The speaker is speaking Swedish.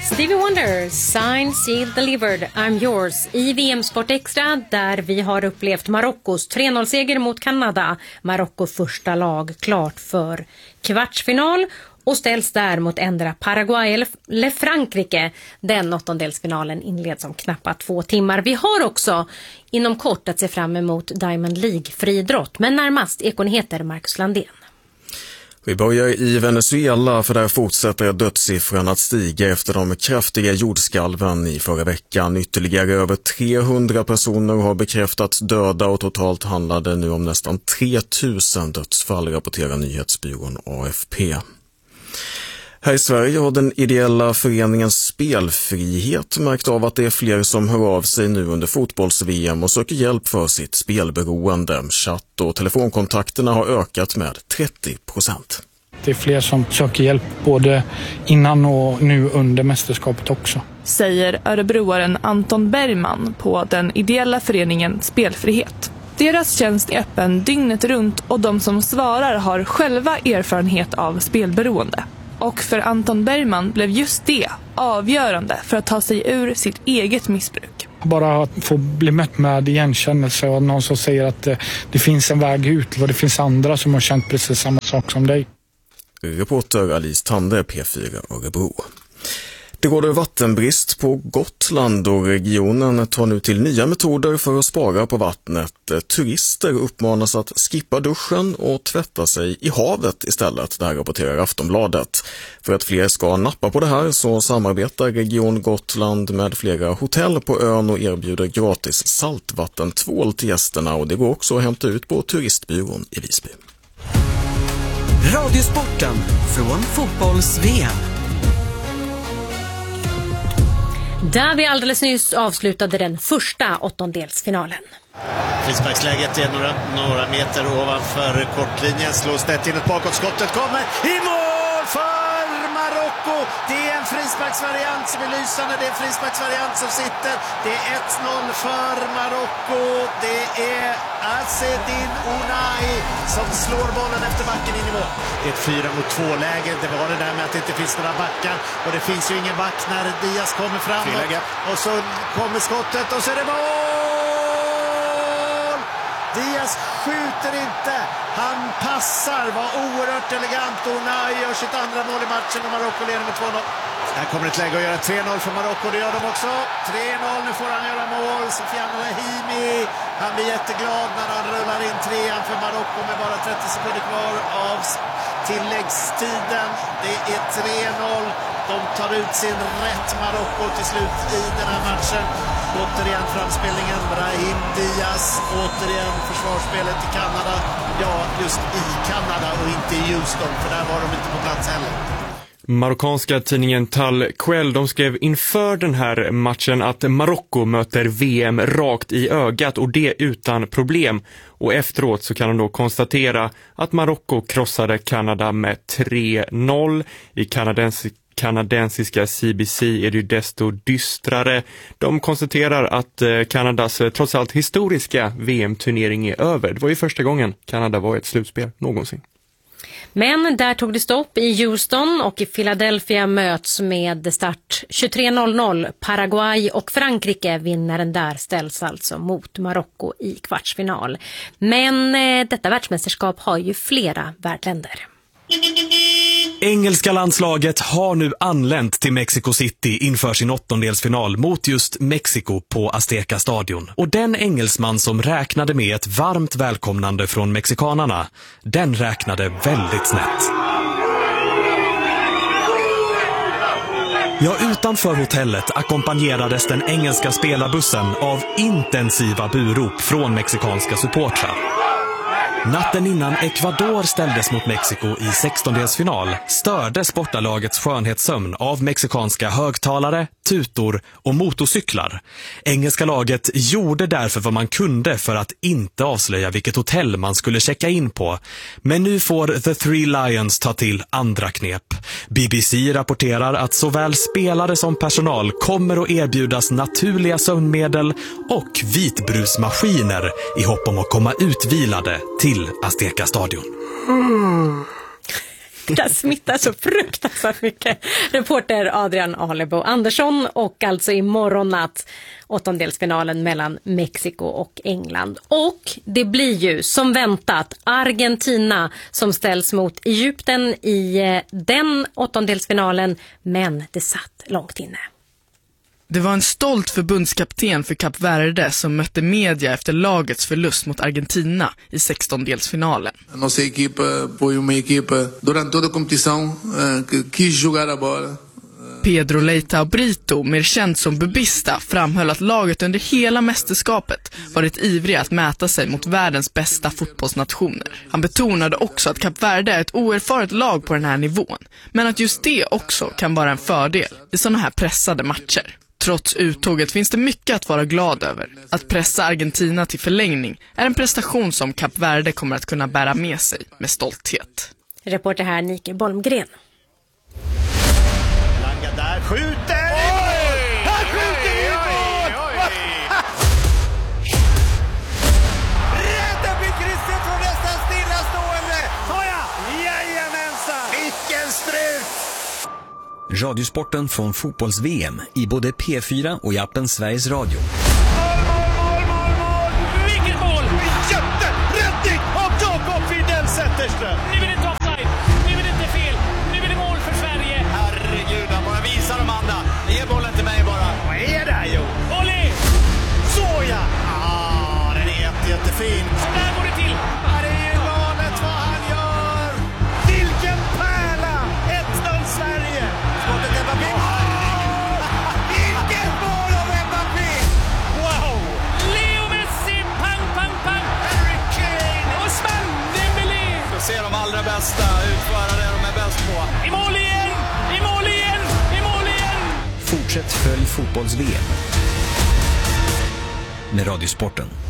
Stevie Wonder, Signed, Sealed, Delivered, I'm Yours i VM-sport extra där vi har upplevt Marockos 3-0-seger mot Kanada. Marocko första lag klart för kvartsfinal och ställs där mot ändra Paraguay eller Frankrike. Den åttondelsfinalen inleds om knappa 2 timmar. Vi har också inom kort att se fram emot Diamond League-friidrott, men närmast Ekonyheter Marcus Landén. Vi börjar i Venezuela, för där fortsätter dödssiffran att stiga efter de kraftiga jordskalven i förra veckan. Ytterligare över 300 personer har bekräftats döda och totalt handlar det nu om nästan 3000 dödsfall, rapporterar nyhetsbyrån AFP. Här i Sverige har den ideella föreningen Spelfrihet märkt av att det är fler som hör av sig nu under fotbolls-VM och söker hjälp för sitt spelberoende. Chatt- och telefonkontakterna har ökat med 30%. Det är fler som söker hjälp både innan och nu under mästerskapet också. Säger örebroaren Anton Bergman på den ideella föreningen Spelfrihet. Deras tjänst är öppen dygnet runt och de som svarar har själva erfarenhet av spelberoende. Och för Anton Bergman blev just det avgörande för att ta sig ur sitt eget missbruk. Bara att få bli mött med igenkännelse och någon som säger att det finns en väg ut och det finns andra som har känt precis samma sak som dig. Reporter Alice Tande, P4 Örebro. Det råder vattenbrist på Gotland och regionen tar nu till nya metoder för att spara på vattnet. Turister uppmanas att skippa duschen och tvätta sig i havet istället, där rapporterar Aftonbladet. För att fler ska nappa på det här så samarbetar Region Gotland med flera hotell på ön och erbjuder gratis saltvattentvål till gästerna, och det går också att hämta ut på turistbyrån i Visby. Radiosporten från fotbolls-VM. Där vi alldeles nyss avslutade den första åttondelsfinalen. Frisparksläget är några meter ovanför kortlinjen. Slås tätt in ett bakåtskottet. Kommer i mål för Marocko. Det är en frisparksvariant som är lysande. Det är en frisparksvariant som sitter. Det är 1-0 för Marocko. Det är Azzedine Ounahi som slår bollen efter backen in i mål. Det är ett 4-mot-2-läge. Det var det där med att det inte finns några backar. Och det finns ju ingen back när Diaz kommer fram. Och så kommer skottet och så är det mål! Diaz skjuter inte. Han passar. Var oerhört elegant. Ounahi gör sitt andra mål i matchen och Marocko leder med 2-0. Här kommer ett läge att göra 3-0 för Marocko. Det gör de också. 3-0. Nu får han göra mål. Sofiane Rahimi. Han blir jätteglad när han rullar in 3-an för Marocko med bara 30 sekunder kvar av tilläggstiden. Det är 3-0. De tar ut sin rätt, Marocko, till slut i den här matchen. Återigen framspelningen, Brahim Diaz. Återigen försvarsspelet i Kanada. Ja, just i Kanada och inte i Houston, för där var de inte på plats heller. Marockanska tidningen Tal Quel, de skrev inför den här matchen att Marocko möter VM rakt i ögat och det utan problem. Och efteråt så kan de då konstatera att Marocko krossade Kanada med 3-0. I kanadensiska CBC är det ju desto dystrare. De konstaterar att Kanadas trots allt historiska VM-turnering är över. Det var ju första gången Kanada var i ett slutspel någonsin. Men där tog det stopp i Houston och i Philadelphia möts med start 23:00. Paraguay och Frankrike, vinnaren där ställs alltså mot Marocko i kvartsfinal. Men detta världsmästerskap har ju flera värdländer. Engelska landslaget har nu anlänt till Mexico City inför sin åttondelsfinal mot just Mexiko på Azteca stadion. Och den engelsman som räknade med ett varmt välkomnande från mexikanarna, den räknade väldigt snett. Ja, utanför hotellet ackompanjerades den engelska spelarbussen av intensiva burop från mexikanska supportrar. Natten innan Ecuador ställdes mot Mexiko i 16-delsfinal stördes bortalagets skönhetssömn av mexikanska högtalare, tutor och motorcyklar. Engelska laget gjorde därför vad man kunde för att inte avslöja vilket hotell man skulle checka in på. Men nu får The Three Lions ta till andra knep. BBC rapporterar att såväl spelare som personal kommer att erbjudas naturliga sömnmedel och vitbrusmaskiner i hopp om att komma utvilade till Azteca stadion. Det smittar så fruktansvärt mycket. Reporter Adrian Alebo Andersson, och alltså imorgon natt åttondelsfinalen mellan Mexiko och England. Och det blir ju som väntat Argentina som ställs mot Egypten i den åttondelsfinalen, men det satt långt inne. Det var en stolt förbundskapten för Kap Verde som mötte media efter lagets förlust mot Argentina i 16-delsfinalen. Nossa equipa foi uma equipa durante toda a competição que quis jogar a bola. Pedro Leitao Brito, mer känd som Bubista, framhöll att laget under hela mästerskapet varit ivriga att mäta sig mot världens bästa fotbollsnationer. Han betonade också att Kap Verde är ett oerfaret lag på den här nivån, men att just det också kan vara en fördel i sådana här pressade matcher. Trots uttåget finns det mycket att vara glad över. Att pressa Argentina till förlängning är en prestation som Kap Verde kommer att kunna bära med sig med stolthet. Reporter här Nike Bolmgren. Langa där, skjuter! Han skjuter i mål! Rädda blir krysset från nästan stillastående! Såja! Jajamensan! Vilken strut! Radiosporten från fotbolls-VM i både P4 och i appen Sveriges Radio. Mål! Vilket mål! Jätteräddning av Jakob Fidel Zetterström! Nu är det inte offside, nu är det inte fel, nu är det mål för Sverige. Herregud, han bara visar de andra. Ge bollen till mig bara. Vad är det här, Jo? Olli! Såja! Den är jättefin. Där går det till. Det är ju galet vad han gör! Vilken pärla! 1-0 Sverige! Skottet Mbappé. Vilket mål av Mbappé! Wow! Leo Messi, pang, pang, pang. Harry Kane! Osman Dembélé. Då ser de allra bästa utföra det de är bäst på. I mål igen! I mål igen! I mål igen! Fortsätt följ fotbolls-VM med Radiosporten.